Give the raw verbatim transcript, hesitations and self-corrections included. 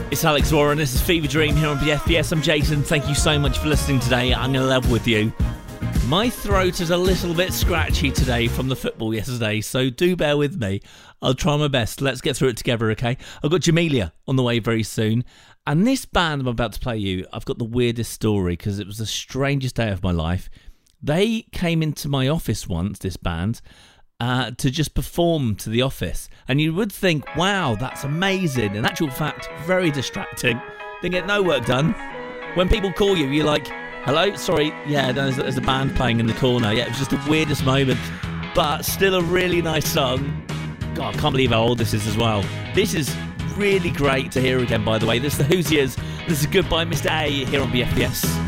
It's Alex Warren, this is Fever Dream here on B F B S. I'm Jason, thank you so much for listening today. I'm going to level with you. My throat is a little bit scratchy today from the football yesterday, so do bear with me. I'll try my best. Let's get through it together, okay? I've got Jamelia on the way very soon. And this band I'm about to play you, I've got the weirdest story because it was the strangest day of my life. They came into my office once, this band, uh, to just perform to the office. And you would think, wow, that's amazing. In actual fact, very distracting. Didn't get no work done. When people call you, you're like, hello? Sorry, yeah, there's, there's a band playing in the corner. Yeah, it was just the weirdest moment. But still a really nice song. God, I can't believe how old this is as well. This is really great to hear again, by the way. This is the Hoosiers. This is Goodbye Mister A here on B F B S.